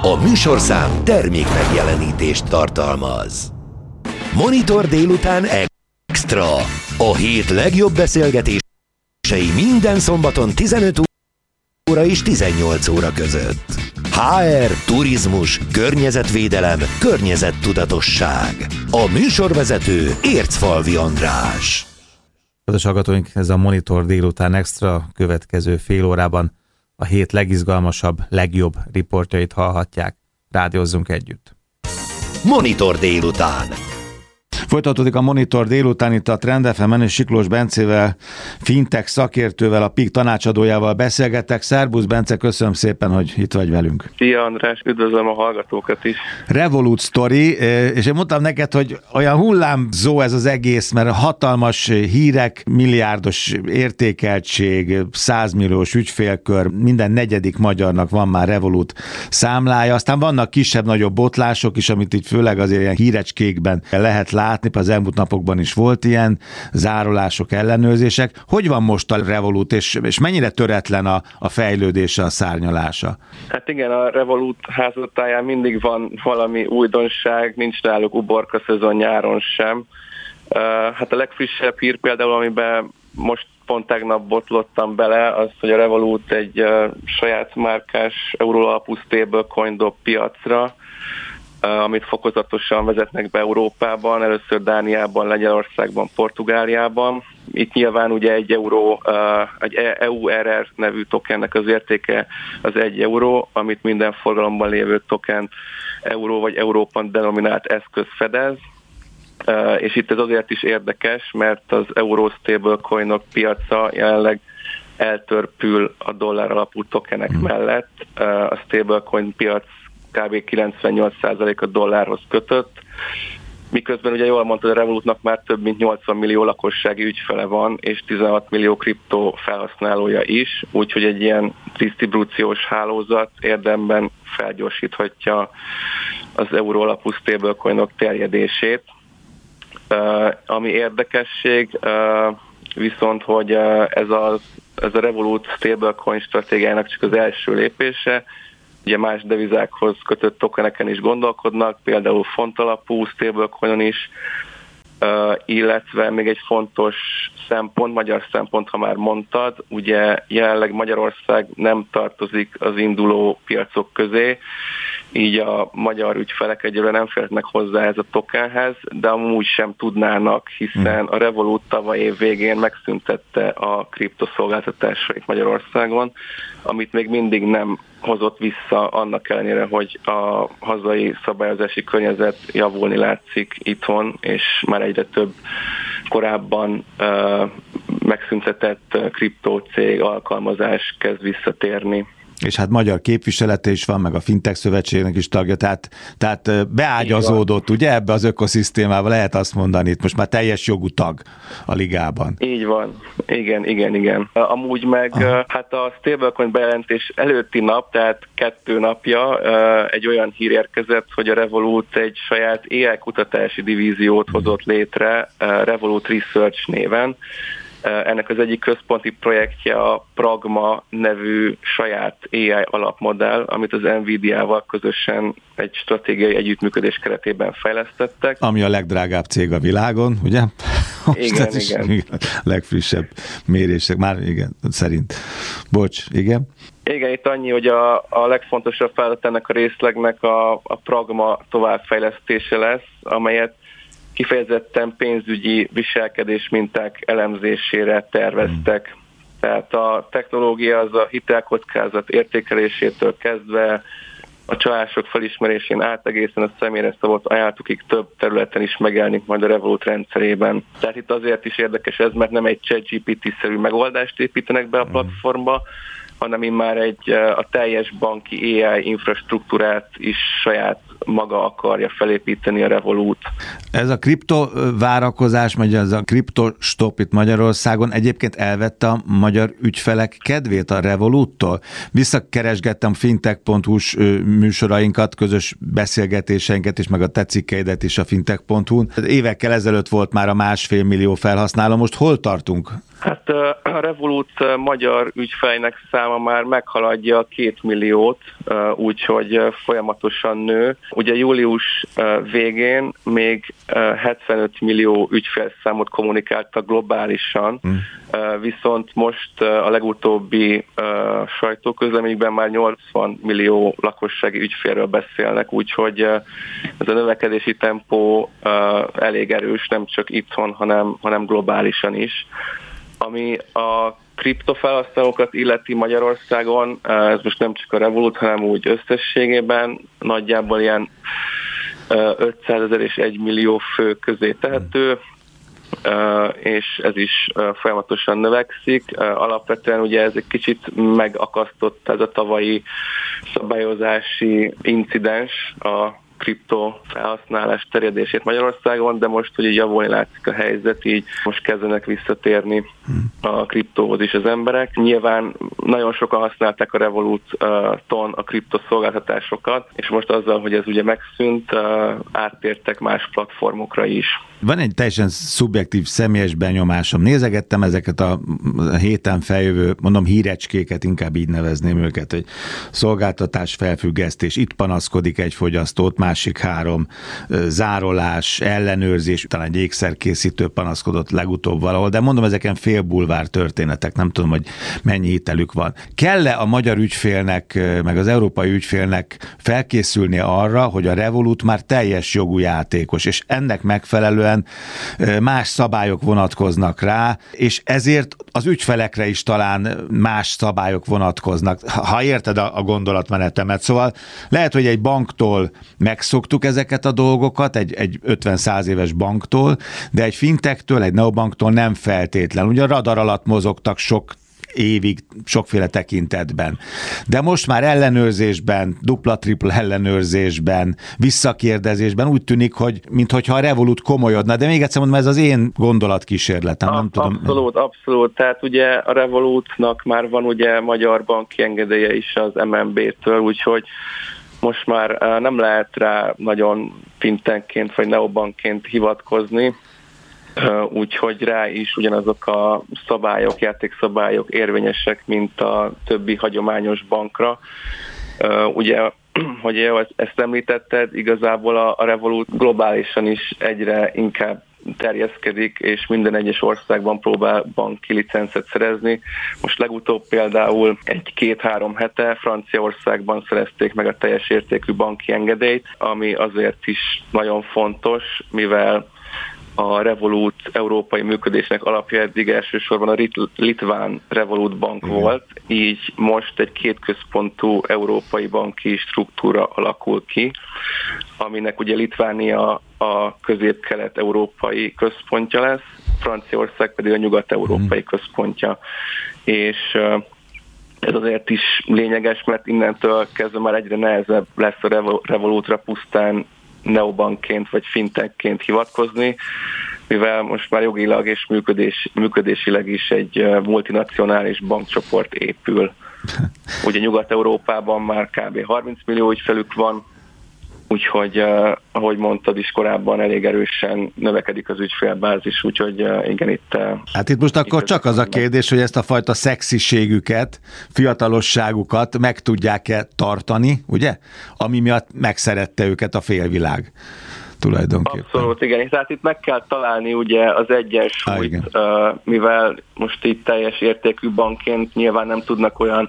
A műsorszám termék megjelenítést tartalmaz. Monitor délután extra. A hét legjobb beszélgetései minden szombaton 15 óra és 18 óra között. HR, turizmus, környezetvédelem, környezettudatosság. A műsorvezető Ércfalvi András. Kedves hallgatóink, ez a Monitor délután extra, következő fél órában a hét legizgalmasabb, legjobb riportjait hallhatják. Rádiózzunk együtt. Monitor délután. Folytatódik a Monitor délután itt a Trend FM-en, és Siklós Bencével, fintech szakértővel, a PIK tanácsadójával beszélgetek. Szerbusz Bence, köszönöm szépen, hogy itt vagy velünk. Szia András, üdvözlöm a hallgatókat is. Revolut Story, és én mondtam neked, hogy olyan hullámzó ez az egész, mert hatalmas hírek, milliárdos értékeltség, 100 milliós ügyfélkör, minden negyedik magyarnak van már Revolut számlája, aztán vannak kisebb-nagyobb botlások is, amit így főleg azért ilyen hírecskékben lehet látni, az elmúlt napokban is volt ilyen zárolások, ellenőrzések. Hogy van most a Revolut, és mennyire töretlen a fejlődése, a szárnyalása? Hát igen, a Revolut házatáján mindig van valami újdonság, nincs náluk uborka szezon nyáron sem. Hát a legfrissebb hír például, amiben most pont tegnap botlottam bele, az, hogy a Revolut egy saját márkás euró alapú stablecoin dob piacra, amit fokozatosan vezetnek be Európában, először Dániában, Lengyelországban, Portugáliában. Itt nyilván ugye egy EURR nevű tokennek az értéke az 1 euró, amit minden forgalomban lévő token euró vagy Európan denominált eszköz fedez. És itt ez azért is érdekes, mert az euró stablecoinok piaca jelenleg eltörpül a dollár alapú tokenek mellett. A stablecoin piac kb. 98% a dollárhoz kötött, miközben ugye jól mondtad, a Revolutnak már több mint 80 millió lakossági ügyfele van, és 16 millió kriptó felhasználója is, úgyhogy egy ilyen disztribúciós hálózat érdemben felgyorsíthatja az euró alapú stablecoinok terjedését. Ami érdekesség, viszont, hogy ez a Revolut stablecoin stratégiának csak az első lépése. Ugye más devizákhoz kötött tokeneken is gondolkodnak, például font alapú stablecoinon is, illetve még egy fontos szempont, magyar szempont, ha már mondtad, ugye jelenleg Magyarország nem tartozik az induló piacok közé, így a magyar ügyfelek egyelőre nem férhetnek hozzá ez a tokenhez, de amúgy sem tudnának, hiszen a Revolut tavaly év végén megszüntette a kriptoszolgáltatásait Magyarországon, amit még mindig nem hozott vissza, annak ellenére, hogy a hazai szabályozási környezet javulni látszik itthon, és már egyre több korábban megszüntetett kriptócég alkalmazás kezd visszatérni. És hát magyar képviselete is van, meg a Fintech Szövetségnek is tagja, tehát beágyazódott, ugye, ebbe az ökoszisztémába, lehet azt mondani, itt most már teljes jogú tag a ligában. Így van, igen. Amúgy meg hát a stablecoin bejelentés előtti nap, tehát 2 napja egy olyan hír érkezett, hogy a Revolut egy saját AI kutatási divíziót hozott létre, Revolut Research néven. Ennek az egyik központi projektje a Pragma nevű saját AI alapmodell, amit az Nvidia-val közösen egy stratégiai együttműködés keretében fejlesztettek. Ami a legdrágább cég a világon, ugye? Igen. Legfrissebb mérések, már igen, szerint. Bocs, igen? Igen, itt annyi, hogy a legfontosabb feladat ennek a részlegnek a Pragma továbbfejlesztése lesz, amelyet kifejezetten pénzügyi viselkedés minták elemzésére terveztek. Tehát a technológia az a hitelkockázat értékelésétől kezdve a csalások felismerésén át egészen a személyre szabott ajánlatukig több területen is megjelenik majd a Revolut rendszerében. Tehát itt azért is érdekes ez, mert nem egy ChatGPT-szerű megoldást építenek be a platformba, hanem immár a teljes banki AI infrastruktúrát is saját maga akarja felépíteni a Revolut. Ez a kriptovárakozás, vagy ez a kriptostop itt Magyarországon egyébként elvette a magyar ügyfelek kedvét a Revoluttól? Visszakeresgettem fintech.hu-s műsorainkat, közös beszélgetéseinket is, meg a te cikkeidet is a fintech.hu-n. Évekkel ezelőtt volt már a 1,5 millió felhasználó, most hol tartunk? Hát a Revolut magyar ügyfeleinek száma már meghaladja 2 milliót, úgyhogy folyamatosan nő. Ugye július végén még 75 millió ügyfélszámot kommunikáltak globálisan, viszont most a legutóbbi sajtóközleményben már 80 millió lakossági ügyfélről beszélnek, úgyhogy ez a növekedési tempó elég erős, nem csak itthon, hanem globálisan is. Ami a kriptofelhasználókat illeti Magyarországon, ez most nem csak a Revolut, hanem úgy összességében nagyjából ilyen 500 000 és 1 millió fő közé tehető, és ez is folyamatosan növekszik. Alapvetően ugye ez egy kicsit megakasztott ez a tavalyi szabályozási incidens a kripto felhasználás terjedését Magyarországon, de most, hogy így javulni látszik a helyzet, így most kezdenek visszatérni a kriptóhoz is az emberek. Nyilván nagyon sokan használták a Revolut-ton a kriptoszolgáltatásokat, és most azzal, hogy ez ugye megszűnt, áttértek más platformokra is. Van egy teljesen szubjektív személyes benyomásom. Nézegettem ezeket a héten feljövő, mondom hírecskéket, inkább így nevezném őket, hogy szolgáltatás felfüggesztés, itt panaszkodik egy fogyasztót, másik 3 zárolás, ellenőrzés, talán egy ékszerkészítő panaszkodott legutóbb valahol, de mondom, ezeken félbulvár történetek, nem tudom, hogy mennyi hitelük van. Kell-e a magyar ügyfélnek, meg az európai ügyfélnek felkészülnie arra, hogy a Revolut már teljes jogú játékos, és ennek megfelelően más szabályok vonatkoznak rá, és ezért az ügyfelekre is talán más szabályok vonatkoznak, ha érted a gondolatmenetemet. Szóval lehet, hogy egy banktól megszoktuk ezeket a dolgokat, egy 50-100 éves banktól, de egy fintechtől, egy neobanktól nem feltétlen. Ugye a radar alatt mozogtak sok évig sokféle tekintetben. De most már ellenőrzésben, dupla-tripla ellenőrzésben, visszakérdezésben úgy tűnik, hogy minthogyha a Revolut komolyodna, de még egyszer mondom, ez az én gondolatkísérletem, nem tudom. Abszolút. Tehát ugye a Revolutnak már van ugye magyar banki engedélye is az MNB-től, úgyhogy most már nem lehet rá nagyon fintenként vagy neobankként hivatkozni, úgyhogy rá is ugyanazok a szabályok, játékszabályok érvényesek, mint a többi hagyományos bankra. Ugye, hogy ezt említetted, igazából a Revolut globálisan is egyre inkább terjeszkedik, és minden egyes országban próbál banki licencet szerezni. Most legutóbb például 1-2-3 hete Franciaországban szerezték meg a teljes értékű banki engedélyt, ami azért is nagyon fontos, mivel a Revolut európai működésnek alapja eddig elsősorban a litván Revolut bank volt, így most egy kétközpontú európai banki struktúra alakul ki, aminek ugye Litvánia a közép-kelet-európai központja lesz, Franciaország pedig a nyugat-európai központja. És ez azért is lényeges, mert innentől kezdve már egyre nehezebb lesz a Revolutra pusztán neobankként vagy fintechként hivatkozni, mivel most már jogilag és működésileg is egy multinacionális bankcsoport épül. Ugye Nyugat-Európában már kb. 30 millió ügyfelük van, úgyhogy, ahogy mondtad is korábban, elég erősen növekedik az ügyfélbázis, úgyhogy igen, itt... Hát itt most akkor csak az a kérdés, hogy ezt a fajta szexiségüket, fiatalosságukat meg tudják-e tartani, ugye? Ami miatt megszerette őket a félvilág. Tulajdonképpen. Abszolút, igen. Tehát itt meg kell találni ugye az egyensúlyt, mivel most itt teljes értékű bankként nyilván nem tudnak olyan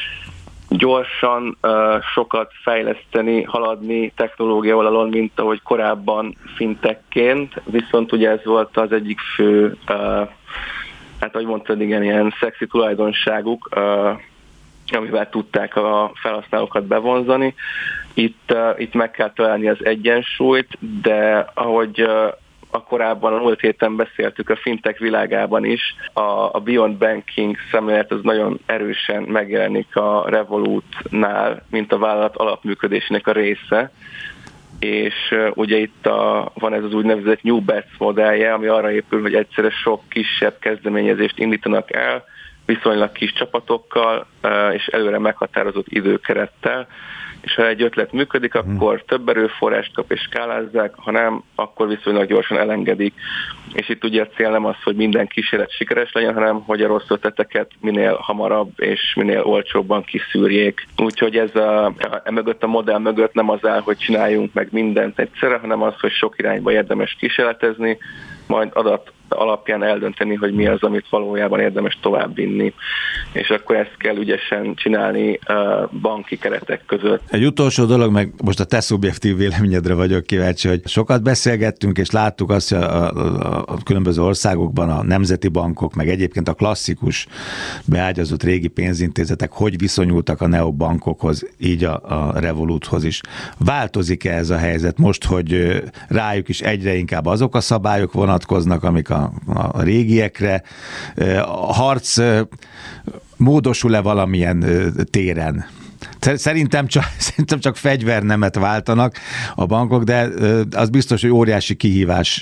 gyorsan sokat fejleszteni, haladni technológia oldalon, mint ahogy korábban fintechként, viszont ugye ez volt az egyik fő, hát ahogy mondtad, igen, ilyen szexi tulajdonságuk, amivel tudták a felhasználókat bevonzani. Itt meg kell találni az egyensúlyt, de ahogy korábban a múlt héten beszéltük a fintech világában is, a Beyond Banking szemlélet az nagyon erősen megjelenik a Revolutnál, mint a vállalat alapműködésének a része, és ugye itt van ez az úgynevezett New Bets modellje, ami arra épül, hogy egyszerre sok kisebb kezdeményezést indítanak el, viszonylag kis csapatokkal és előre meghatározott időkerettel, és ha egy ötlet működik, akkor több erőforrást kap és skálázzák, ha nem, akkor viszonylag gyorsan elengedik. És itt ugye a cél nem az, hogy minden kísérlet sikeres legyen, hanem hogy a rossz ötleteket minél hamarabb és minél olcsóbban kiszűrjék. Úgyhogy ez mögött a modell mögött nem az áll, hogy csináljunk meg mindent egyszerre, hanem az, hogy sok irányba érdemes kísérletezni, majd adat alapján eldönteni, hogy mi az, amit valójában érdemes továbbvinni. És akkor ezt kell ügyesen csinálni banki keretek között. Egy utolsó dolog, meg most a te szubjektív véleményedre vagyok kíváncsi, hogy sokat beszélgettünk, és láttuk azt, hogy a különböző országokban a nemzeti bankok, meg egyébként a klasszikus beágyazott régi pénzintézetek hogy viszonyultak a neobankokhoz, így a Revoluthoz is. Változik-e ez a helyzet most, hogy rájuk is egyre inkább azok a szabályok vonatkoznak, amik a régiekre? A harc módosul-e valamilyen téren? Szerintem csak fegyvernemet váltanak a bankok, de az biztos, hogy óriási kihívás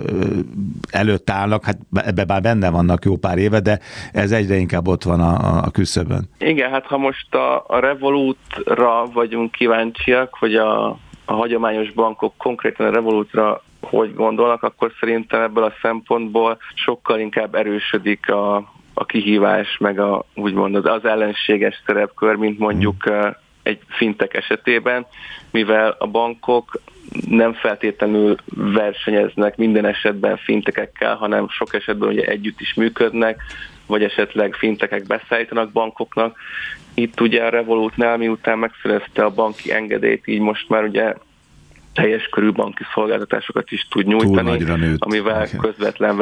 előtt állnak, hát ebben már benne vannak jó pár éve, de ez egyre inkább ott van a küszöbön. Igen, hát ha most a Revolutra vagyunk kíváncsiak, hogy a hagyományos bankok konkrétan a Revolutra hogy gondolnak, akkor szerintem ebből a szempontból sokkal inkább erősödik a kihívás, meg úgymond az ellenséges szerepkör, mint mondjuk egy fintech esetében, mivel a bankok nem feltétlenül versenyeznek minden esetben fintekekkel, hanem sok esetben ugye együtt is működnek, vagy esetleg fintekek beszállítanak bankoknak. Itt ugye a Revolutnál, miután megszerezte a banki engedélyt, így most már ugye teljes körű banki szolgáltatásokat is tud nyújtani, amivel közvetlen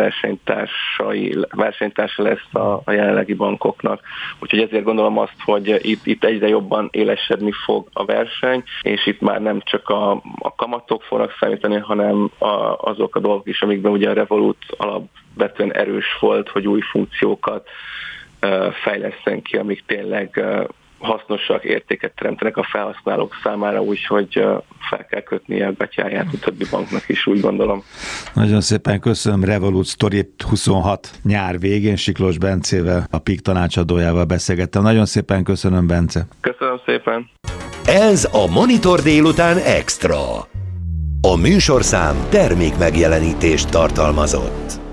versenytársa lesz a jelenlegi bankoknak. Úgyhogy ezért gondolom azt, hogy itt egyre jobban élesedni fog a verseny, és itt már nem csak a kamatok fognak számítani, hanem azok a dolgok is, amikben ugye a Revolut alapvetően erős volt, hogy új funkciókat fejleszten ki, amik tényleg hasznosak, értéket teremtenek a felhasználók számára, úgyhogy fel kell kötnie a gatyáját a többi banknak is, úgy gondolom. Nagyon szépen köszönöm. Revolut Story 26 nyár végén Siklós Bencével, a PIK tanácsadójával beszélgettem. Nagyon szépen köszönöm, Bence. Köszönöm szépen. Ez a Monitor délután extra. A műsorszám termékmegjelenítést tartalmazott.